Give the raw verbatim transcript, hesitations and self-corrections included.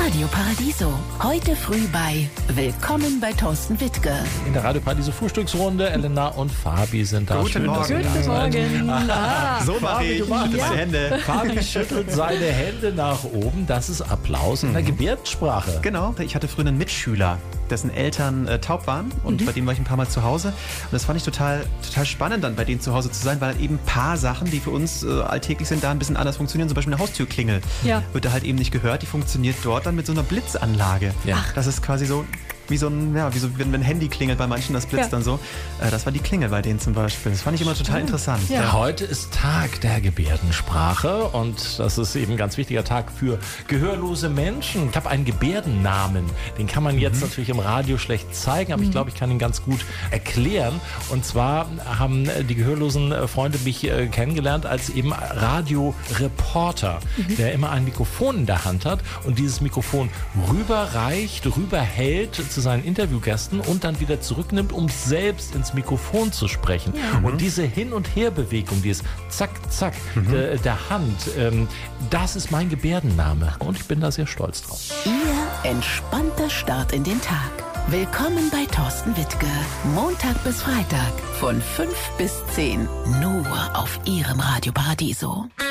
Radio Paradiso. Heute früh bei Willkommen bei Thorsten Wittke. In der Radio Paradiso Frühstücksrunde. Elena und Fabi sind da. Guten Schön, Morgen. dass ihr da seid. Morgen. Ah. So mache ich. Fabi, Ja. Hände. Fabi schüttelt seine Hände nach oben. Das ist Applaus in der Gebärdensprache. Genau, ich hatte früher einen Mitschüler, dessen Eltern äh, taub waren und mhm. bei dem war ich ein paar Mal zu Hause. Und das fand ich total, total spannend, dann bei denen zu Hause zu sein, weil eben ein paar Sachen, die für uns äh, alltäglich sind, da ein bisschen anders funktionieren. Zum Beispiel eine Haustürklingel Ja. wird da halt eben nicht gehört. Die funktioniert dort dann mit so einer Blitzanlage. Ja. Das ist quasi so wie so ein, ja, wie so, wenn ein Handy klingelt bei manchen, das blitzt Ja. dann so. Äh, das war die Klingel bei denen zum Beispiel. Das fand ich immer total interessant. Ja. Ja, heute ist Tag der Gebärdensprache und das ist eben ein ganz wichtiger Tag für gehörlose Menschen. Ich habe einen Gebärdennamen, den kann man jetzt natürlich im Radio schlecht zeigen, aber ich glaube, ich kann ihn ganz gut erklären. Und zwar haben die gehörlosen Freunde mich äh, kennengelernt als eben Radioreporter, der immer ein Mikrofon in der Hand hat und dieses Mikrofon rüberreicht, rüberhält zu seinen Interviewgästen und dann wieder zurücknimmt, um selbst ins Mikrofon zu sprechen. Und diese Hin- und Herbewegung, dieses Zack, Zack der, der Hand, ähm, das ist mein Gebärdenname und ich bin da sehr stolz drauf. Ihr entspannter Start in den Tag. Willkommen bei Thorsten Wittke. Montag bis Freitag von fünf bis zehn. Nur auf Ihrem Radio Paradiso.